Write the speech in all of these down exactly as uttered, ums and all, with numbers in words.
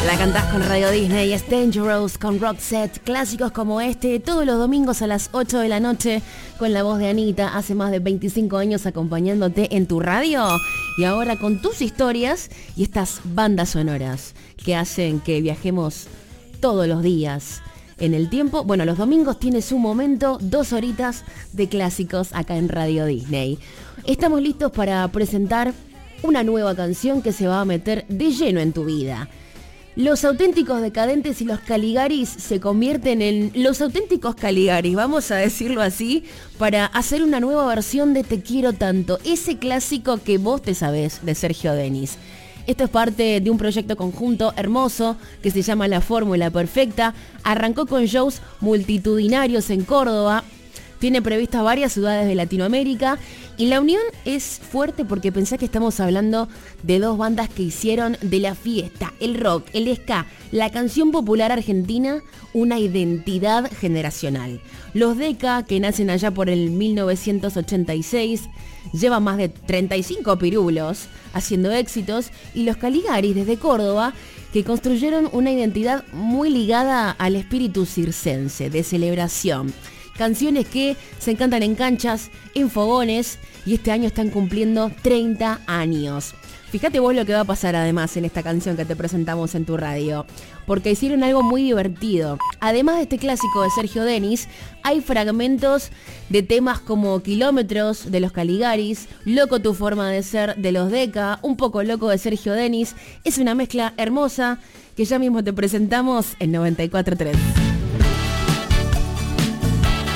La cantás con Radio Disney, es Dangerous con Roxette, clásicos como este, todos los domingos a las ocho de la noche, con la voz de Anita, hace más de veinticinco años acompañándote en tu radio, y ahora con tus historias y estas bandas sonoras que hacen que viajemos todos los días en el tiempo. Bueno, los domingos tiene su momento, dos horitas de clásicos acá en Radio Disney. Estamos listos para presentar una nueva canción que se va a meter de lleno en tu vida. Los Auténticos Decadentes y los Caligaris se convierten en los Auténticos Caligaris, vamos a decirlo así, para hacer una nueva versión de Te Quiero Tanto, ese clásico que vos te sabés de Sergio Denis. Esto es parte de un proyecto conjunto hermoso que se llama La Fórmula Perfecta. Arrancó con shows multitudinarios en Córdoba. Tiene previstas varias ciudades de Latinoamérica y la unión es fuerte porque pensá que estamos hablando de dos bandas que hicieron de la fiesta, el rock, el ska, la canción popular argentina, una identidad generacional. Los Deca, que nacen allá por el mil novecientos ochenta y seis, llevan más de treinta y cinco pirulos haciendo éxitos, y los Caligaris desde Córdoba, que construyeron una identidad muy ligada al espíritu circense, de celebración. Canciones que se encantan en canchas, en fogones, y este año están cumpliendo treinta años. Fíjate vos lo que va a pasar además en esta canción que te presentamos en tu radio, porque hicieron algo muy divertido. Además de este clásico de Sergio Denis, hay fragmentos de temas como Kilómetros de los Caligaris, Loco tu forma de ser de los Deca, Un poco loco de Sergio Denis. Es una mezcla hermosa que ya mismo te presentamos en noventa y cuatro punto tres.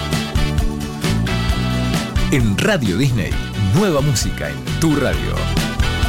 En Radio Disney, nueva música en tu radio.